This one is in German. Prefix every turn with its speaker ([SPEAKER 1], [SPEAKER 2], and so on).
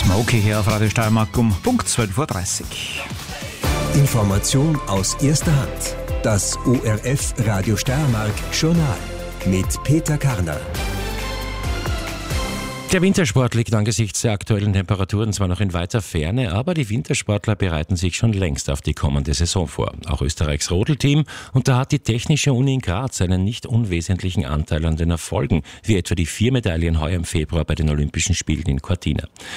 [SPEAKER 1] Okay, hier auf Radio Steiermark um Punkt 12.30 Uhr.
[SPEAKER 2] Information aus erster Hand. Das ORF Radio Steiermark Journal mit Peter Karner.
[SPEAKER 3] Der Wintersport liegt angesichts der aktuellen Temperaturen zwar noch in weiter Ferne, aber die Wintersportler bereiten sich schon längst auf die kommende Saison vor. Auch Österreichs Rodelteam, und da hat die Technische Uni in Graz einen nicht unwesentlichen Anteil an den Erfolgen, wie etwa die 4 Medaillen heuer im Februar bei den Olympischen Spielen in Cortina.